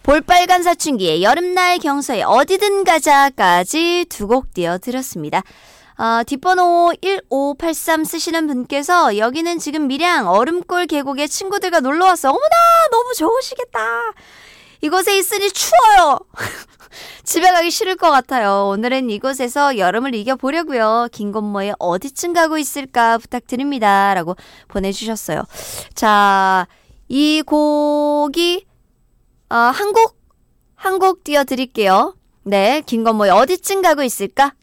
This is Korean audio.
볼빨간 사춘기에 여름날 경서에 어디든 가자까지 두 곡 띄워드렸습니다. 뒷번호 1583 쓰시는 분께서 여기는 지금 밀양 얼음골 계곡에 친구들과 놀러왔어. 어머나 너무 좋으시겠다. 이곳에 있으니 추워요. 집에 가기 싫을 것 같아요. 오늘은 이곳에서 여름을 이겨보려고요. 김건모의 어디쯤 가고 있을까 부탁드립니다. 라고 보내주셨어요. 자, 이 곡이 한 곡 띄워드릴게요. 네, 김건모의 어디쯤 가고 있을까?